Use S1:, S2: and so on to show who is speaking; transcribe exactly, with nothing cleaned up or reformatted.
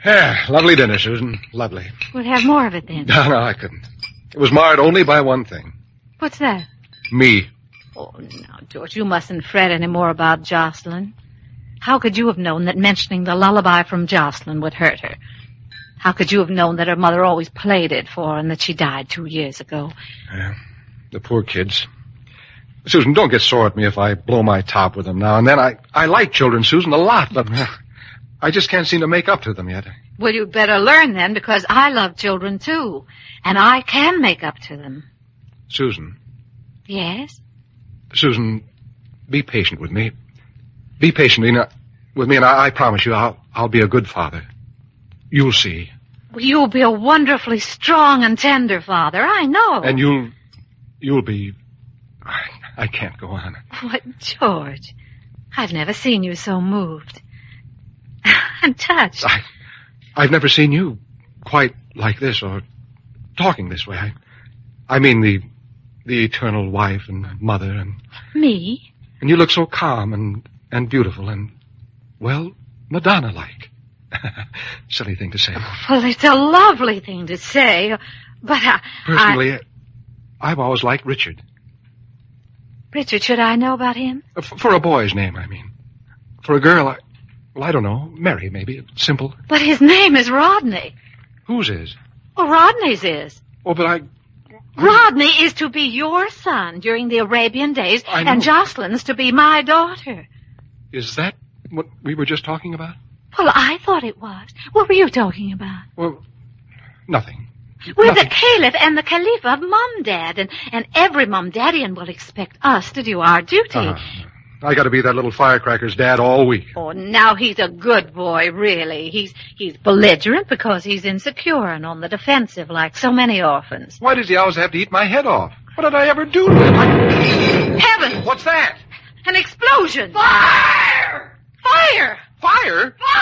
S1: Yeah, lovely dinner, Susan. Lovely.
S2: We'll have more of it then.
S1: No, no, I couldn't. It was marred only by one thing.
S2: What's that?
S1: Me.
S2: Oh, now, George, you mustn't fret any more about Jocelyn. How could you have known that mentioning the lullaby from Jocelyn would hurt her? How could you have known that her mother always played it for her and that she died two years ago?
S1: Yeah, the poor kids. Susan, don't get sore at me if I blow my top with them now and then. I, I like children, Susan, a lot, but I just can't seem to make up to them yet.
S2: Well, you'd better learn then, because I love children, too. And I can make up to them.
S1: Susan.
S2: Yes?
S1: Susan, be patient with me. Be patient you know, with me, and I, I promise you I'll, I'll be a good father. You'll see.
S2: Well, you'll be a wonderfully strong and tender father, I know.
S1: And you'll, you'll be... I, I can't go on.
S2: What, George? I've never seen you so moved. I'm touched.
S1: I, I've never seen you quite like this or talking this way. I, I mean the, the eternal wife and mother and...
S2: Me?
S1: And you look so calm and, and beautiful and, well, Madonna-like. Silly thing to say.
S2: Well, it's a lovely thing to say, but I...
S1: Personally,
S2: I...
S1: I've always liked Richard.
S2: Richard, should I know about him?
S1: For, for a boy's name, I mean. For a girl, I... Well, I don't know. Mary, maybe. Simple.
S2: But his name is Rodney.
S1: Whose is?
S2: Oh, Rodney's is.
S1: Oh, but I... I...
S2: Rodney is to be your son during the Arabian days,
S1: I know.
S2: And Jocelyn's to be my daughter.
S1: Is that what we were just talking about?
S2: Well, I thought it was. What were you talking about?
S1: Well, nothing.
S2: We're
S1: nothing.
S2: the Caliph and the Khalifa of Mum Dad, and, and every Mum Daddian will expect us to do our duty.
S1: Uh, I got to be that little firecracker's dad all week.
S2: Oh, now he's a good boy, really. He's he's belligerent because he's insecure and on the defensive like so many orphans.
S1: Why does he always have to eat my head off? What did I ever do to him?
S2: Heavens!
S1: What's that?
S2: An explosion!
S3: Fire!
S2: Fire!
S1: Fire?
S3: Fire!